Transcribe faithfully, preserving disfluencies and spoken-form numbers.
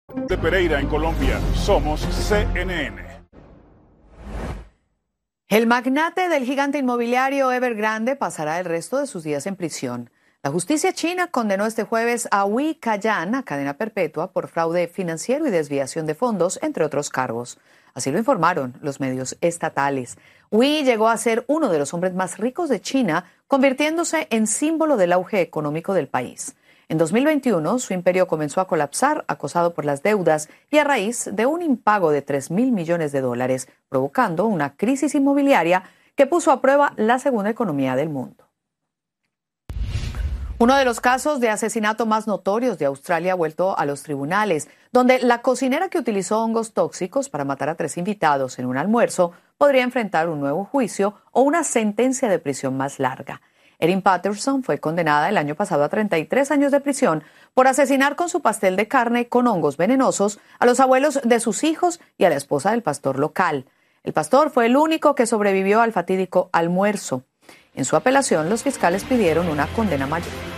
De Pereira, en Colombia, somos C N N. El magnate del gigante inmobiliario Evergrande pasará el resto de sus días en prisión. La justicia china condenó este jueves a Wei Kayan a cadena perpetua por fraude financiero y desviación de fondos, entre otros cargos. Así lo informaron los medios estatales. Wei llegó a ser uno de los hombres más ricos de China, convirtiéndose en símbolo del auge económico del país. En dos mil veintiuno, su imperio comenzó a colapsar, acosado por las deudas y a raíz de un impago de tres mil millones de dólares, provocando una crisis inmobiliaria que puso a prueba la segunda economía del mundo. Uno de los casos de asesinato más notorios de Australia ha vuelto a los tribunales, donde la cocinera que utilizó hongos tóxicos para matar a tres invitados en un almuerzo podría enfrentar un nuevo juicio o una sentencia de prisión más larga. Erin Patterson fue condenada el año pasado a treinta y tres años de prisión por asesinar con su pastel de carne con hongos venenosos a los abuelos de sus hijos y a la esposa del pastor local. El pastor fue el único que sobrevivió al fatídico almuerzo. En su apelación, los fiscales pidieron una condena mayor.